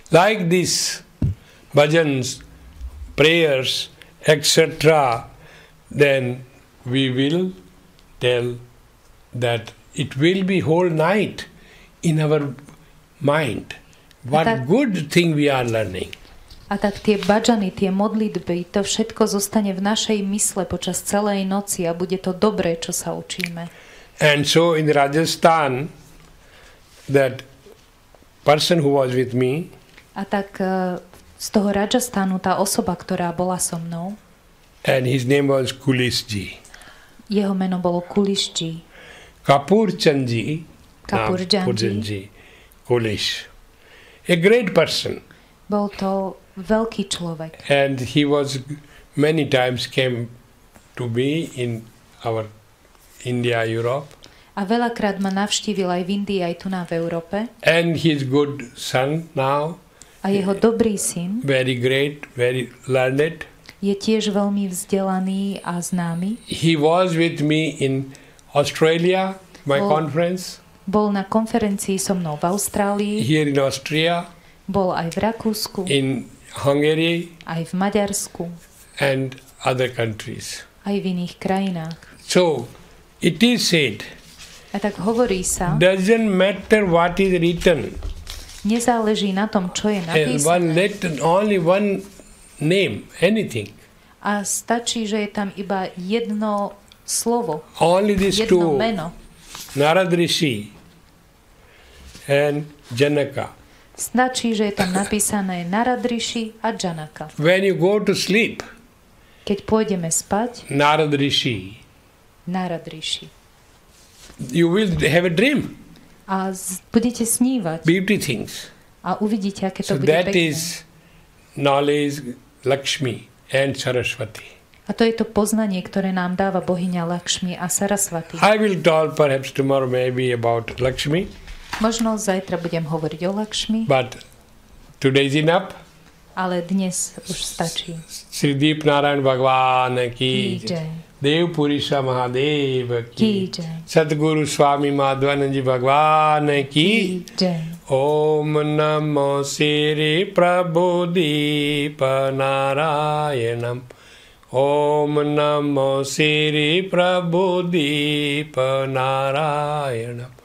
like this bhajans, prayers, etc., then we will tell that it will be whole night in our mind. What good thing we are learning. A tak tie bhajany, tie modlitby, to všetko zostane v našej mysle počas celej noci a bude to dobré, čo sa učíme. And so in Rajasthan, that person who was with me, a tak z toho Rajasthanu tá osoba, ktorá bola so mnou, and his name was Kulishji. Jeho meno bolo Kulishji. Kapurjanji, Kulish. A great person. Bol to veľký človek. And he was many times came to me in our India, Europe. A veľakrát ma navštívil aj v Indii, aj tu v Európe. And his good son now. A jeho dobrý syn. Very great, very learned. Je tiež veľmi vzdelaný a známy. He was with me in Australia, my conference. Bol na konferencii so mnou v Austrálii. Here in Austria. Bol aj v Rakúsku. In Hungary. Aj v Maďarsku. And other countries. Aj v iných krajinách. So, it is said. A tak hovorí sa. Doesn't matter what is written. Nezáleží na tom, čo je napísané. Only one name, anything. A stačí, že je tam iba jedno slovo. Only these jedno two. Meno. Narad Rishi and Janaka. Stačí, že je tam napísané Narad Rishi a Janaka. When you go to sleep, keď pôjdeme spať, Narad Rishi. Narad Rishi. You will have a dream. A budete snívať. Beauty things. A uvidíte, aké to so bude that pekné. is knowledge Lakshmi and Saraswati. A to je to poznanie, ktoré nám dáva bohyňa Lakshmi a Saraswati. I will talk perhaps tomorrow maybe about Lakshmi. Možno zajtra budem hovoriť o Lakshmi. But today is enough. Ale dnes už stačí. Sri Deep Narayan Bhagwan ki jai. Dev Purisha Mahadev ki jai. Sadguru Swami Madhvananji Bhagwan ki jai. Om Namo Sri Prabhudeepa Narayanam. Om Namo Sri Prabhudeepa Narayanam.